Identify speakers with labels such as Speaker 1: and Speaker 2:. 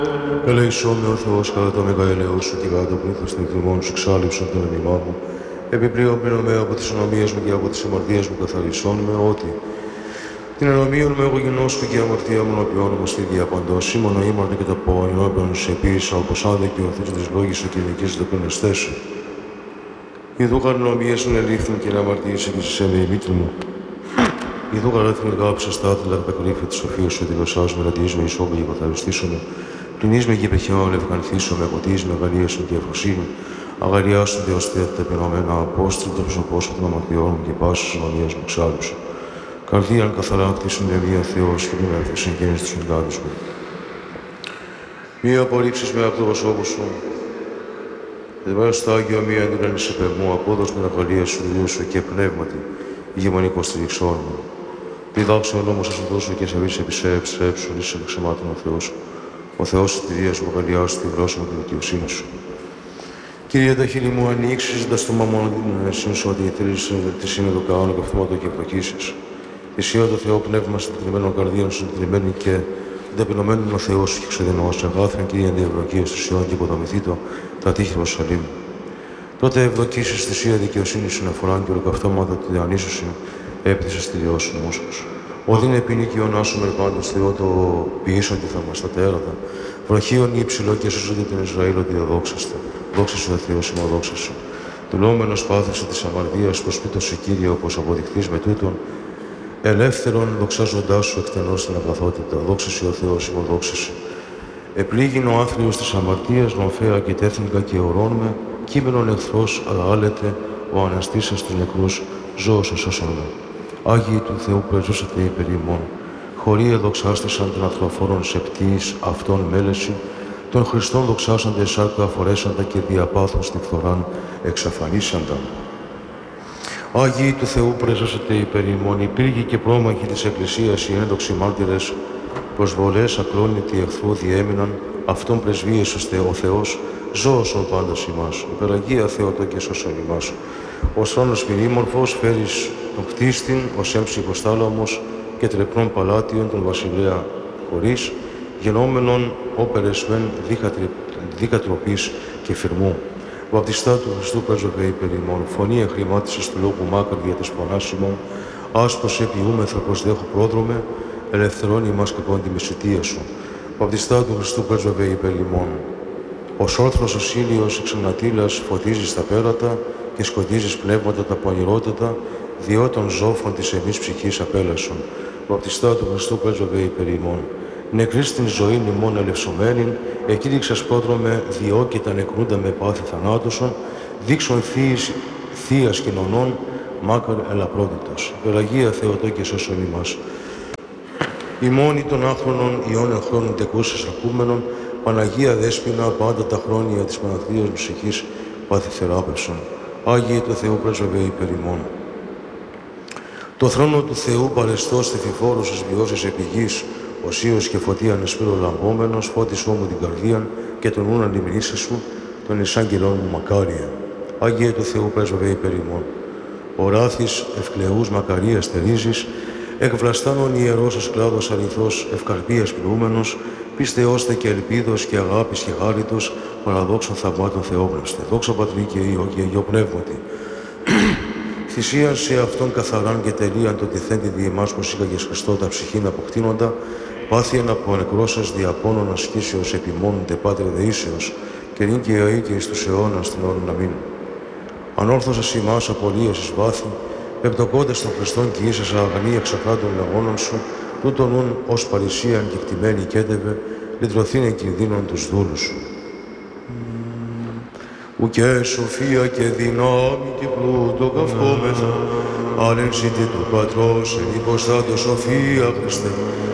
Speaker 1: Ελέησόν με ο Θεός κατά το μεγαελαιό σου και κατά το πλήθος των θυμών σου εξάλληψον τον ενημά μου. Επιπλέον πλήνομαι από τις ανομίες μου και από τις αμαρτίες μου καθαρισόν με ότι την ανομίων μου εγώ γινώσκω και η αμαρτία μου νοποιών μου στη διαπαντός. Σήμωνο ήμαρτε και το πω, ενώπιον σε επίσης όπως άδε και ο Θεός της λόγης σου και νικής το πενεστέ σου. Ιδού χαρνομίες σου ελήφθην και να αμαρτήσει και σε με ημίτρη μου. Ιδού καρέθην εργάψα στάθυλα τα κρύφη της σοφίας σου δηλωσάς με ραντίζ με ισόβη και καθαριστήσομαι. Πληνείς με γηπεχιόν ευχανθήσω με κοτείς με αγαλία σου και ευφροσύνη. Αγαλιά σου Θεοστέ τα πεινωμένα απόστρι το προσωπό σου των αμαρτιών μου και πάσης της ομονίας μου εξάλλουσα. Καρδίαν καθαρά κτίσουν με μία Θεός και μην έρθει συγγένεις της μυντάδης μου. Μία απορρίψεις με από το προσώπου σου. Δεμέρα στο Άγιο μία εντουρένης επερμού, απόδος με αγαλία σου δουλειού σου και πνεύματι, ηγεμονικό στηριξόν μου. Διδάξε ο νόμος σας δώσω και σε βρίσκει επισέψου, είσαι εξαιμάτων ο Θεός. Ο Θεός της τηρίας μου αγαλιάσου τη γλώσσα μου και τη δικαιοσύνη σου. Κύριε, τα χείλη μου ανοίξεις, τα στόμα μου αναδίνεσαι ότι θέλεις τη σύνοδο καάνω και αυτόματο και εκδοκίσεις. Θυσία το Θεό πνεύμα συντηρημένων καρδίων, συντηρημένων και ταπεινωμένων ο Θεός σου και ξεδενός, αγάθραν Κύριε αντιευδοκίες του Σιών και υποδομηθήτω τα τείχη Ιερουσαλήμ. Τότε ευδοκίσεις θυσία δικαιοσύνη σου να φοράν και ολοκαυτώματα του διανύσουσιν, έπτυσες τη διό σου μόσχος. Οδήν επινίκιον άσου μερπάντως Θεό το ποιήσον τη θαυμαστά τέρατα. Βροχίον υψηλό και σώζονται τον Ισραήλ ότι εδόξαστε. Δόξα σου, Θεός, ημοδόξα σου. Τουλόμενος πάθησε της αμαρτίας, προσπίτωσε Κύριε, όπως αποδειχθείς με τούτον. Ελεύθερον δοξάζοντάς σου εκτενώς την αγαθότητα. Δόξα σου, ο Θεός, ημοδόξα σου. Επλήγην ο άθλιος της αμαρτίας, νομφαία και τέθνικα και ορών με, κείμενον εχθρός, αγάλεται, ο αναστήσας τους νεκρούς, ζώος εσώσον με. Άγιοι του Θεού πρεζούσατε υπερ ημών. Χωρί εδοξάστησαν των αθροφόρων σεπτής αυτών μέλεση, των Χριστών δοξάσαντε σάρκα αφορέσαντα και διαπάθους τη φθοράν εξαφανίσαντα. Άγιοι του Θεού πρεζούσατε υπερ ημών. Υπήρχε και πρόμαχοι της Εκκλησίας οι ένδοξοι μάρτυρες, προσβολές ακλόνητοι εχθρού διέμειναν, αυτόν πρεσβείες ώστε ο Θεός ζώωσον πάντας ημάς. Υπεραγία Θεοτό και σώσον ημάς. Ο θρόνος μυρίμορφος φέρεις τον κτίστην, ως έμψη υποστάλαμος και τρεπνών παλάτιων τον βασιλέα χωρίς, γενόμενον όπερες μεν δίκατροπής και φυρμού. Βαπτιστά του Χριστού παίζονται υπερ ημών, φωνή εχρημάτισης του λόγου μάκρ για τες πονάσιμων, άσπρος επιούμεθα προς δέχου πρόδρομε, ελευθερώνει ημάς κακόν τη μεσητεία σου. Βαπτιστά του Χριστού παίζονται υπερ ημών. Ως όρθρος ο ήλιος εξανατήλας φωτίζεις τα πέρατα και σκοτίζεις πνεύματα τα πονηρότατα, διό των ζώφων της εμείς ψυχής απέλασον. Βαπτιστά του Χριστού παίζονται υπερ ημών. Νεκρή στην ζωή ημών ελευσομένην, εκήρυξας πρόδρομε διό και τα νεκρούντα με πάθη θανάτωσον, δείξον θείας κοινωνών, μάκαρ ελαπρότητος. Υπεραγία Θεοτό και σώσον ημάς. Ημώνη των άχρονων ιών χρόνων τεκούσες ακούμενων, Παναγία Δέσποινα, πάντα τα χρόνια της Παναθλίας ψυχής πάθη θεράπευσον. Άγιοι του Θεού πρέσβευε υπερ ημών. Το θρόνο του Θεού παρεστός θεφιφόρος εις βιώσεις επί γης, οσίως και φωτίαν εσπύρο λαμπόμενος, φώτισό μου την καρδίαν και τον ούν αντιμηνύσαι σου, τον εισάγγελόν μου μακάρια. Άγιοι του Θεού πρέσβευε υπερ ημών. Ο ράθης ευκλεούς μακαρίας θερίζεις, εκβλαστάνων ιερός ως κλάδος αληθώς, ευκαρπίας πλούμενος, πίστεώστε και ελπίδος και αγάπης και χάριτος, παραδόξων θαυμάτων θεόπνευστε. Δόξα Πατρί και Υιό και Αγιό Πνεύματι. Θυσίαν σε αυτόν καθαράν και τελείαν το τυθέντη δι' εμάς πως είχαγες Χριστό τα ψυχήν αποκτήνοντα, πάθιεν από νεκρόσας διαπώνων ασκήσεως επιμόνονται Πάτερ δεήσεως, και νυν και αεί και εις τους αιώνας την όρον αμήν. Ανόρθωσας ημάς απολύες εις βάθη, πεπτοκόντες των Χριστών και ίσας αγανή εξακράτων λεγόνων σου, τούτον νουν ως παρησίαν και κτημένη κέντευε, λυτρωθήνε κινδύνων τους δούλους σου. Ουκέ σοφία και δυνάμει και πλούτο καυχόμεθα, ανεξήτη του Πατρός, εν υποστάτω σοφία Χριστέ,